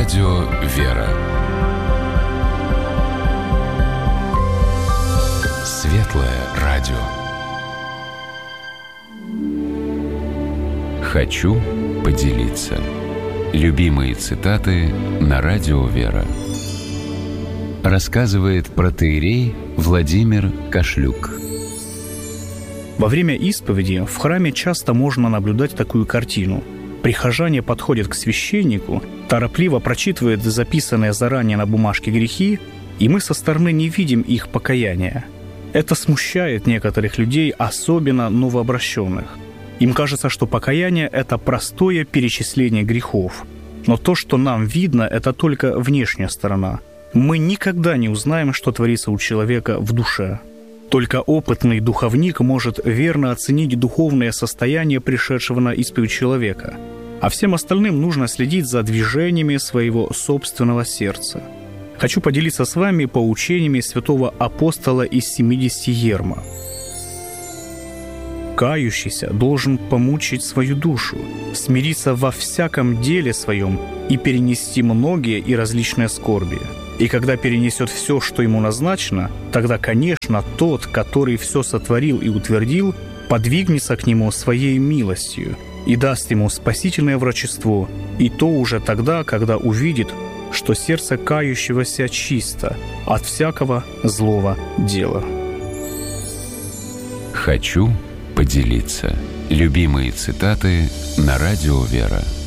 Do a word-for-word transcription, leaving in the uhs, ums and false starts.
Радио «Вера». Светлое радио. Хочу поделиться. Любимые цитаты на Радио «Вера». Рассказывает протоиерей Владимир Кашлюк. Во время исповеди в храме часто можно наблюдать такую картину. Прихожане подходят к священнику, торопливо прочитывают записанные заранее на бумажке грехи, и мы со стороны не видим их покаяния. Это смущает некоторых людей, особенно новообращенных. Им кажется, что покаяние – это простое перечисление грехов. Но то, что нам видно, это только внешняя сторона. Мы никогда не узнаем, что творится у человека в душе. Только опытный духовник может верно оценить духовное состояние пришедшего на исповедь человека, а всем остальным нужно следить за движениями своего собственного сердца. Хочу поделиться с вами поучениями святого апостола из семидесяти Ерма. Кающийся должен помучить свою душу, смириться во всяком деле своем и перенести многие и различные скорби. И когда перенесет все, что ему назначено, тогда, конечно, тот, который все сотворил и утвердил, подвигнется к нему своей милостью и даст ему спасительное врачество, и то уже тогда, когда увидит, что сердце кающегося чисто от всякого злого дела. Хочу поделиться. Любимые цитаты на Радио «Вера».